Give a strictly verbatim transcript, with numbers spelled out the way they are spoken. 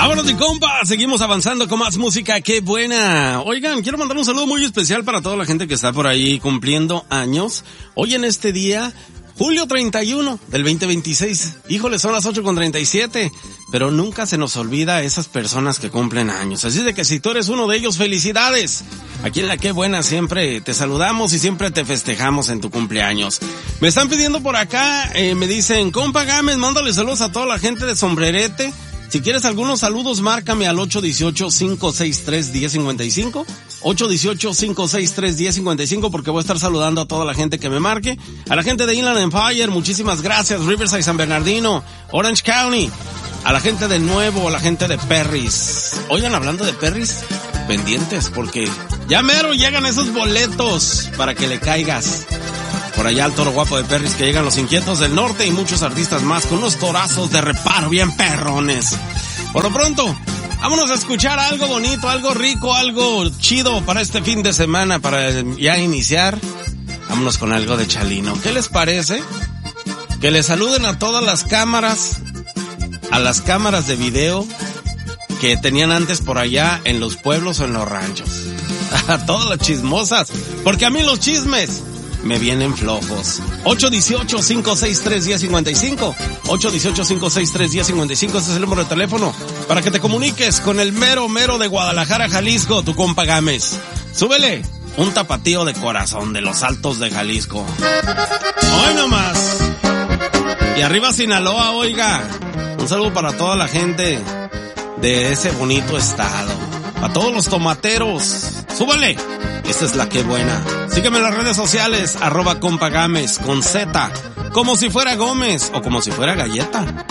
Vámonos mi compa, seguimos avanzando con más música, qué buena. Oigan, quiero mandar un saludo muy especial para toda la gente que está por ahí cumpliendo años. Hoy en este día, julio treinta y uno del veinte veintiséis. Híjole, son las ocho con treinta y siete. Pero nunca se nos olvida a esas personas que cumplen años. Así de que si tú eres uno de ellos, felicidades. Aquí en La Qué Buena siempre te saludamos y siempre te festejamos en tu cumpleaños. Me están pidiendo por acá, eh, me dicen, compa Gámez, mándale saludos a toda la gente de Sombrerete. Si quieres algunos saludos, márcame al ocho uno ocho, cinco seis tres, uno cero cinco cinco. ocho uno ocho, cinco seis tres, uno cero cinco cinco, porque voy a estar saludando a toda la gente que me marque. A la gente de Inland Empire, muchísimas gracias. Riverside, San Bernardino, Orange County. A la gente de Nuevo, a la gente de Perris. Oigan, hablando de Perris, pendientes, porque ya mero llegan esos boletos para que le caigas. Por allá al Toro Guapo de Perris, que llegan los Inquietos del Norte y muchos artistas más con unos torazos de reparo bien perrones. Por lo pronto, vámonos a escuchar algo bonito, algo rico, algo chido para este fin de semana, para ya iniciar. Vámonos con algo de Chalino. ¿Qué les parece? Que le saluden a todas las cámaras, a las cámaras de video que tenían antes por allá en los pueblos o en los ranchos. A todas las chismosas, porque a mí los chismes me vienen flojos. ocho uno ocho, cinco seis tres, uno cero cinco cinco. ocho uno ocho, cinco seis tres, uno cero cinco cinco. Este es el número de teléfono para que te comuniques con el mero mero de Guadalajara, Jalisco, tu compa Gámez. Súbele un tapatío de corazón de los Altos de Jalisco. Hoy nomás. Y arriba Sinaloa, oiga. Un saludo para toda la gente de ese bonito estado. A todos los tomateros. Súbale. Esta es La Qué Buena. Sígueme en las redes sociales, arroba compa Gámez, con Z, como si fuera Gómez o como si fuera galleta.